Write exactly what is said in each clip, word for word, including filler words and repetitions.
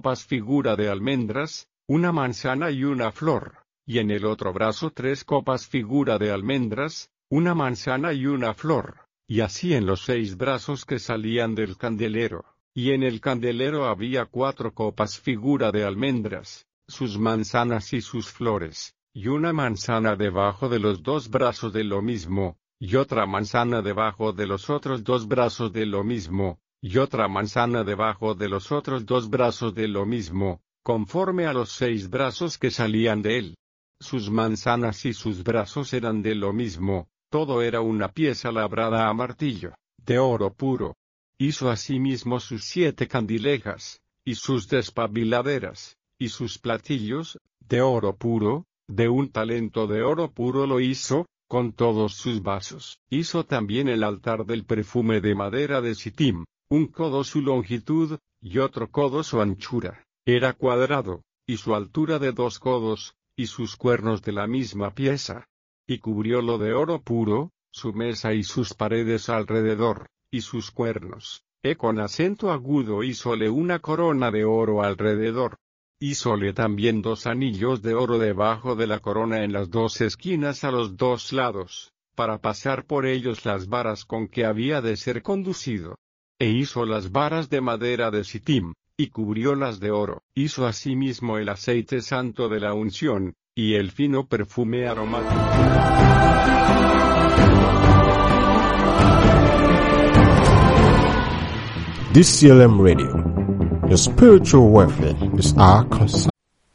copas figura de almendras, una manzana y una flor, y en el otro brazo tres copas figura de almendras, una manzana y una flor, y así en los seis brazos que salían del candelero, y en el candelero había cuatro copas figura de almendras, sus manzanas y sus flores, y una manzana debajo de los dos brazos de lo mismo, y otra manzana debajo de los otros dos brazos de lo mismo, y otra manzana debajo de los otros dos brazos de lo mismo, conforme a los seis brazos que salían de él. Sus manzanas y sus brazos eran de lo mismo, todo era una pieza labrada a martillo, de oro puro. Hizo asimismo sus siete candilejas, y sus despabiladeras, y sus platillos, de oro puro, de un talento de oro puro lo hizo, con todos sus vasos. Hizo también el altar del perfume de madera de sitim, un codo su longitud, y otro codo su anchura, era cuadrado, y su altura de dos codos, y sus cuernos de la misma pieza. Y cubriólo de oro puro, su mesa y sus paredes alrededor, y sus cuernos, e con acento agudo hízole una corona de oro alrededor. Hízole también dos anillos de oro debajo de la corona en las dos esquinas a los dos lados, para pasar por ellos las varas con que había de ser conducido. E hizo las varas de madera de sitim, y cubriólas de oro. Hizo asimismo el aceite santo de la unción, y el fino perfume aromático. This C L M Radio, your spiritual welfare is our concern.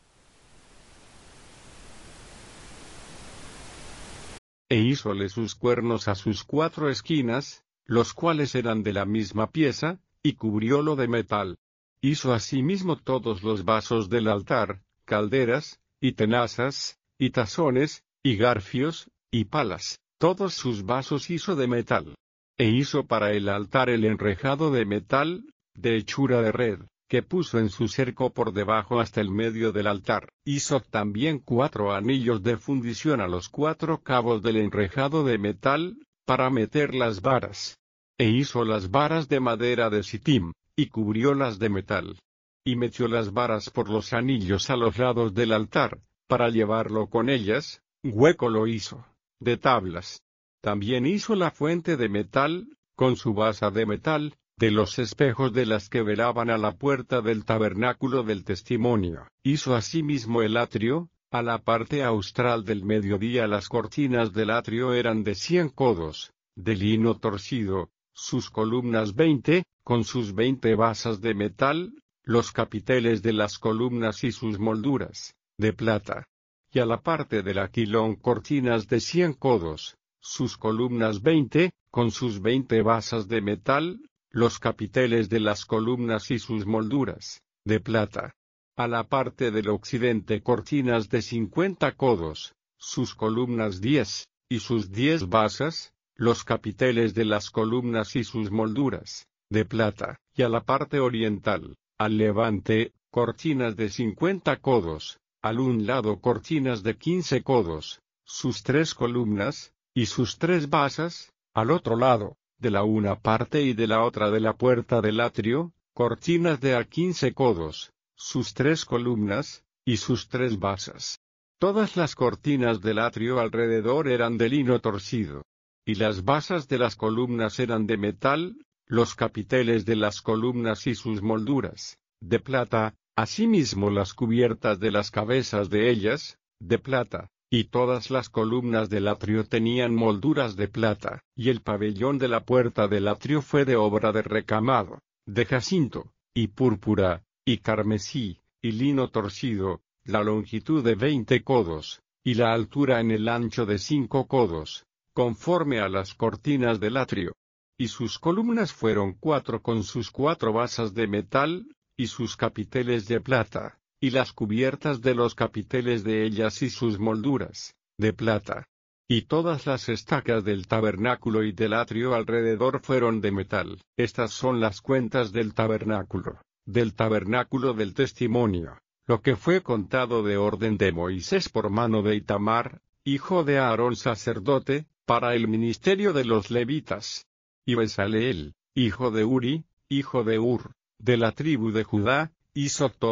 E hízole sus cuernos a sus cuatro esquinas, los cuales eran de la misma pieza, y cubriólo de metal. Hizo asimismo todos los vasos del altar, calderas, y tenazas, y tazones, y garfios, y palas, todos sus vasos hizo de metal. E hizo para el altar el enrejado de metal, de hechura de red, que puso en su cerco por debajo hasta el medio del altar. Hizo también cuatro anillos de fundición a los cuatro cabos del enrejado de metal, para meter las varas. E hizo las varas de madera de sitim, y cubriólas de metal. Y metió las varas por los anillos a los lados del altar, para llevarlo con ellas, hueco lo hizo, de tablas. También hizo la fuente de metal, con su basa de metal, de los espejos de las que velaban a la puerta del tabernáculo del testimonio. Hizo asimismo el atrio, a la parte austral del mediodía las cortinas del atrio eran de cien codos, de lino torcido, sus columnas veinte, con sus veinte basas de metal, los capiteles de las columnas y sus molduras, de plata. Y a la parte del aquilón cortinas de cien codos, sus columnas veinte, con sus veinte basas de metal, los capiteles de las columnas y sus molduras, de plata. A la parte del occidente cortinas de cincuenta codos, sus columnas diez, y sus diez basas, los capiteles de las columnas y sus molduras, de plata. Y a la parte oriental, al levante, cortinas de cincuenta codos, al un lado cortinas de quince codos, sus tres columnas, y sus tres basas, al otro lado, de la una parte y de la otra de la puerta del atrio, cortinas de a quince codos, sus tres columnas, y sus tres basas. Todas las cortinas del atrio alrededor eran de lino torcido, y las basas de las columnas eran de metal, los capiteles de las columnas y sus molduras, de plata, asimismo las cubiertas de las cabezas de ellas, de plata. Y todas las columnas del atrio tenían molduras de plata, y el pabellón de la puerta del atrio fue de obra de recamado, de jacinto, y púrpura, y carmesí, y lino torcido, la longitud de veinte codos, y la altura en el ancho de cinco codos, conforme a las cortinas del atrio. Y sus columnas fueron cuatro con sus cuatro basas de metal, y sus capiteles de plata, y las cubiertas de los capiteles de ellas y sus molduras, de plata. Y todas las estacas del tabernáculo y del atrio alrededor fueron de metal. Estas son las cuentas del tabernáculo, del tabernáculo del testimonio, lo que fue contado de orden de Moisés por mano de Itamar, hijo de Aarón sacerdote, para el ministerio de los levitas. Y Besaleel, hijo de Uri, hijo de Ur, de la tribu de Judá, hizo todo.